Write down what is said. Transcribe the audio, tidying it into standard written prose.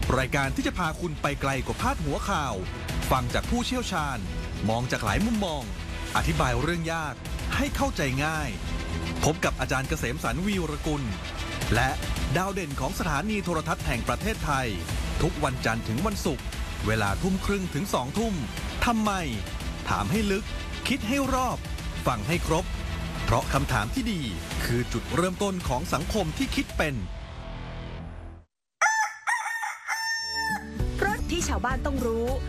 รายการที่จะพาคุณไปไกลกว่าพาดหัวข่าวฟังจากผู้เชี่ยวชาญมองจากหลายมุมมองอธิบายเรื่องยากให้เข้าใจง่ายพบกับอาจารย์เกษมสรรวีรกุลและดาวเด่นของสถานีโทรทัศน์แห่งประเทศไทยทุกวันจันทร์ถึงวันศุกร์เวลา 20:30 ถึง 20:00 น.ทำไมถามให้ลึกคิดให้รอบฟังให้ครบเพราะคำถามที่ดีคือจุดเริ่มต้นของสังคมที่คิดเป็นรถที่ชาวบ้านต้องรู้